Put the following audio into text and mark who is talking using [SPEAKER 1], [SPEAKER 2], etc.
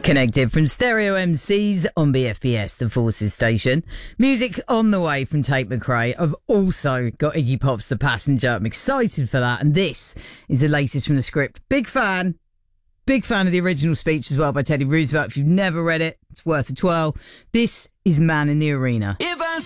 [SPEAKER 1] Connected from Stereo MCs on BFBS, the Forces station. Music on the way from Tate McRae. I've also got Iggy Pop's The Passenger. I'm excited for that. And this is the latest from the script. Big fan of the original speech as well by Teddy Roosevelt. If you've never read it, it's worth a twirl. This is Man in the Arena.
[SPEAKER 2] If I